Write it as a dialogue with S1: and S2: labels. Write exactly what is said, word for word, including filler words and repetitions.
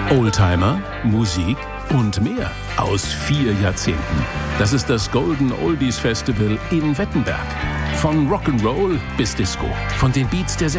S1: Oldtimer, Musik und mehr aus vier Jahrzehnten. Das ist das Golden Oldies Festival in Wettenberg. Von Rock'n'Roll bis Disco, von den Beats der